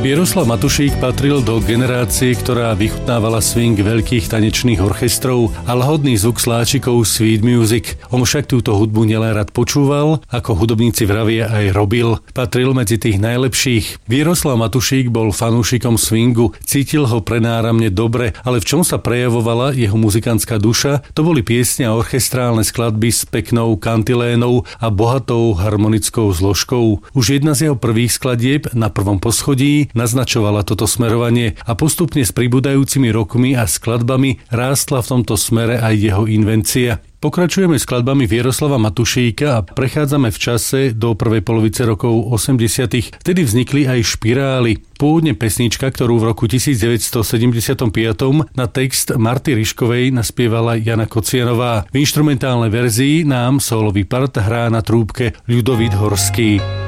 Jaroslav Matušík patril do generácie, ktorá vychutnávala swing veľkých tanečných orchestrov a lahodný zvuk sláčikov sweet music. On však túto hudbu nielen rád počúval, ako hudobníci vravia aj robil. Patril medzi tých najlepších. Jaroslav Matušík bol fanúšikom swingu, cítil ho prenáramne dobre, ale v čom sa prejavovala jeho muzikantská duša, to boli piesne a orchestrálne skladby s peknou kantilénou a bohatou harmonickou zložkou. Už jedna z jeho prvých skladieb na prvom poschodí naznačovala toto smerovanie a postupne s pribúdajúcimi rokmi a skladbami rástla v tomto smere aj jeho invencia. Pokračujeme skladbami Jaroslava Matušíka a prechádzame v čase do prvej polovice rokov 80. Vtedy vznikli aj špirály. Pôvodne pesnička, ktorú v roku 1975 na text Marty Ryškovej naspievala Jana Kocianová. V inštrumentálnej verzii nám sólový part hrá na trúbke Ľudovít Horský.